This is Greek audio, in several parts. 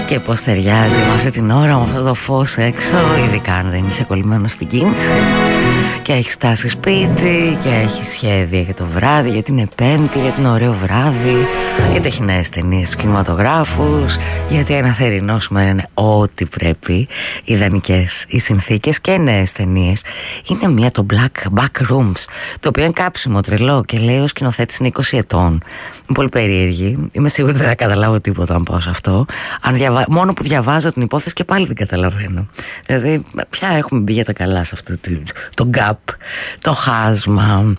Και πως ταιριάζει με αυτή την ώρα, με αυτό το φως έξω, ειδικά αν δεν είσαι κολλημένος στην κίνηση και έχεις φτάσει σπίτι και έχεις σχέδια για το βράδυ, γιατί είναι Πέμπτη, γιατί είναι ωραίο βράδυ, γιατί έχει νέες ταινίες στους κινηματογράφους, γιατί ένα θερινό σήμερα είναι ό,τι πρέπει, ιδανικές οι συνθήκες και νέες ταινίες. Είναι μία, το Back Rooms, το οποίο είναι κάψιμο τρελό και λέει ο σκηνοθέτης είναι 20 ετών. Είναι πολύ περίεργη. Είμαι σίγουρη ότι δεν θα καταλάβω τίποτα αν πάω σε αυτό. Μόνο που διαβάζω την υπόθεση και πάλι δεν καταλαβαίνω. Δηλαδή, πια έχουμε μπει για τα καλά σε αυτό το gap, το χάσμα.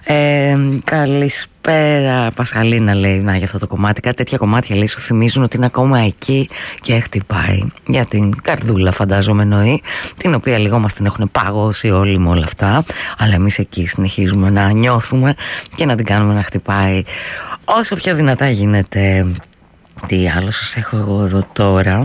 Καλησπέρα, Πασχαλίνα λέει. Να, για αυτό το κομμάτι. Κάτι τέτοια κομμάτια λέει σου θυμίζουν ότι είναι ακόμα εκεί και χτυπάει. Για την καρδούλα, φαντάζομαι εννοεί, την οποία λίγο μας την έχουν παγώσει όλοι με όλα αυτά. Αλλά εμείς εκεί συνεχίζουμε να νιώθουμε και να την κάνουμε να χτυπάει όσο πιο δυνατά γίνεται. Τι άλλο σας έχω εγώ εδώ τώρα?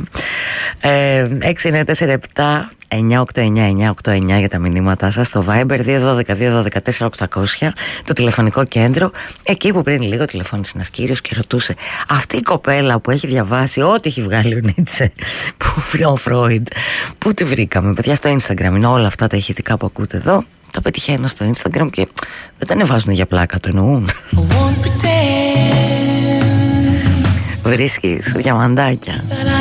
694-7-989-989 για τα μηνύματά σας. Στο Viber 212-214-800, το τηλεφωνικό κέντρο. Εκεί που πριν λίγο τηλεφώνησε ένας κύριος και ρωτούσε, αυτή η κοπέλα που έχει διαβάσει ό,τι έχει βγάλει ο Νίτσε, ο Φρόιντ, πού τη βρήκαμε? Παιδιά, στο Instagram είναι όλα αυτά τα ηχητικά που ακούτε εδώ. Τα πετυχαίνω στο Instagram και δεν τα ανεβάζουν για πλάκα, το εννοούν. Βρίσκεις διαμαντάκια.